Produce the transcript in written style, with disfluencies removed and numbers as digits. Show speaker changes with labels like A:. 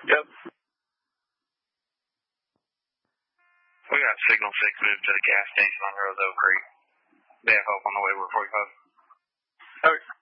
A: Yep.
B: We got Signal 6 moved to the gas station on Roselle Creek. They have help on the way. We're 45.
A: Okay.